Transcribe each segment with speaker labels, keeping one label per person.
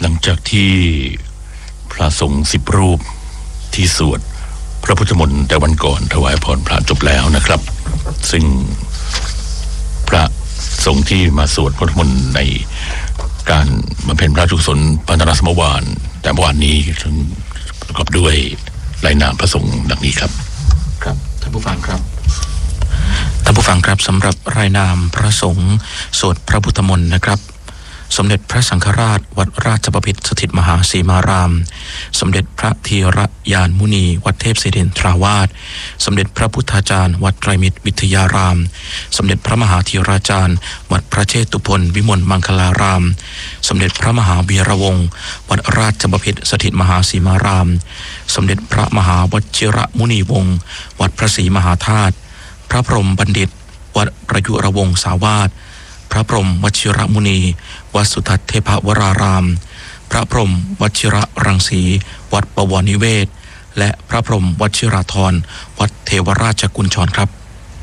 Speaker 1: ลังจากที่พระสงฆ์10 รูปที่สวดพระพุทธมนต์แต่วันก่อนถวายพรพระจบแล้วนะครับซึ่งพระสงฆ์ที่มาสวดพระพุทธมนต์ในการบำเพ็ญพระราชกุศลปัณณสมวานแต่เมื่อวานนี้ประกอบด้วยรายนามพระสงฆ์ดังนี้ครับ
Speaker 2: ครับท่านผู้ฟังครับสำหรับรายนามพระสงฆ์สวดพระพุทธมนต์นะครับสมเด็จพระสังฆราชวัดราชบพิตรสถิตมหาสีมารามสมเด็จพระธีรยานมุนีวัดเทพศิรินทราวาสสมเด็จพระพุทธาจารย์วัดไตรมิตรวิทยารามสมเด็จพระมหาธีราจารย์วัดพระเชตุพนวิมลมังคลารามสมเด็จพระมหาวีระวงศ์วัดราชบพิตรสถิตมหาสีมารามสมเด็จพระมหาวชิระมุนีวงศ์วัดพระศรีมหาธาตุพระพรหมบัณฑิตวัดประยุรวงศาวาสพระพรหมวชิระมุนีวัดสุทัศน์เทพวรารามพระพรหมวชิระรังสีวัดบวรนิเวศและพระพรหมวชิราธรวัดเทวราชกุญชรครับ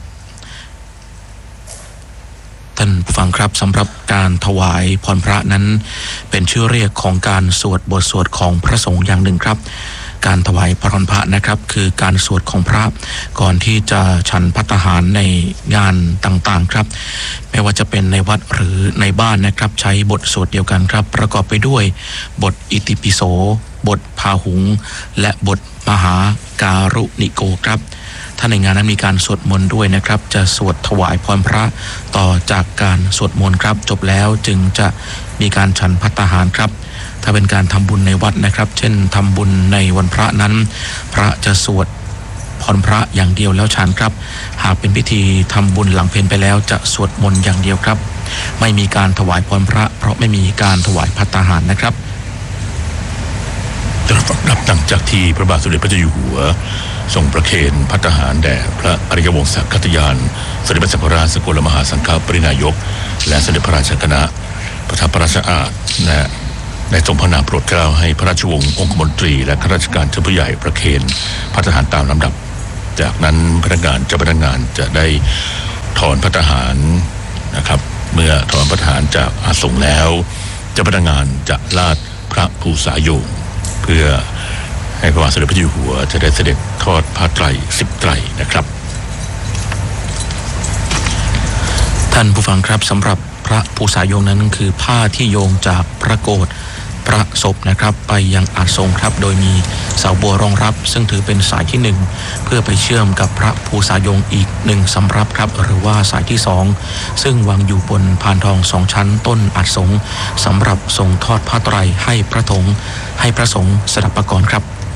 Speaker 2: ท่านผู้ฟังครับสำหรับการถวายพรพระนั้นเป็นชื่อเรียกของการสวดบทสวดของพระสงฆ์อย่างหนึ่งครับการถวายพรพระนะครับคือการสวดของพระก่อนที่จะฉันภัตตาหารในงานต่างๆครับไม่ว่าจะเป็นในวัดหรือในบ้านนะครับใช้บทสวดเดียวกันครับประกอบไปด้วยบทอิติปิโสบทพาหุงและบทมหาการุณิโกครับถ้าในงานนั้นมีการสวดมนต์ด้วยนะครับจะสวดถวายพรพระต่อจากการสวดมนต์ครับจบแล้วจึงจะมีการฉันภัตตาหารครับถ้าเป็นการทำบุญในวัดนะครับเช่นทำบุญในวันพระนั้นพระจะสวดพรพระอย่างเดียวแล้วฉันครับหากเป็นพิธีทำบุญหลังเพลไปแล้วจะสวดมนต์อย่างเดียวครับไม่มีการถวายพรพระเพราะไม่มีการถวายภัตตาหารนะครับ
Speaker 1: นับตั้งจากที่พระบาทสมเด็จพระเจ้าอยู่หัวทรงประเคนภัตตาหารแด่พระอริยวงศกัตยานสมเด็จพระสังฆราชสกลมหาสังฆปรินายกและสมเด็จพระราชคณะประทับพระราชอาสน์ในทรงพระนามโปรดเกล้าให้พระราชวงศ์องคมนตรีและข้าราชการชั้นผู้ใหญ่ประเคนภัตตาหารตามลำดับจากนั้นเจ้าพนักงานจะได้ถอนภัตตาหารนะครับเมื่อถอนภัตตาหารจากอาสงฆ์แล้วเจ้าพนักงานจะลาดพระภูษาโยงเพื่อให้พระบาทสมเด็จพระเจ้าอยู่หัวจะได้เสด็จทอดผ้าไตร10 ไตรนะครับ
Speaker 2: ท่านผู้ฟังครับสำหรับพระภูษาโยงนั้นคือผ้าที่โยงจากพระโกฐพระศพนะครับไปยังอาสงฆ์ครับโดยมีเสาบัวรองรับซึ่งถือเป็นสายที่1เพื่อไปเชื่อมกับพระภูษาโยงอีก1สำรับครับหรือว่าสายที่2ซึ่งวางอยู่บนพานทอง2ชั้นต้นอาสงฆ์สำหรับทรงทอดผ้าไตรให้พระสงฆ์สดับประกรณ์ครับ